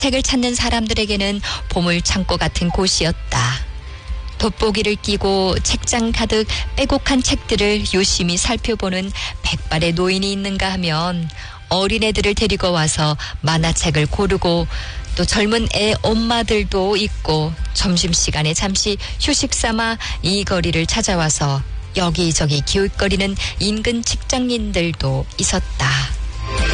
책을 찾는 사람들에게는 보물창고 같은 곳이었다. 돋보기를 끼고 책장 가득 빼곡한 책들을 유심히 살펴보는 백발의 노인이 있는가 하면 어린애들을 데리고 와서 만화책을 고르고 또 젊은 애 엄마들도 있고 점심시간에 잠시 휴식 삼아 이 거리를 찾아와서 여기저기 기웃거리는 인근 직장인들도 있었다.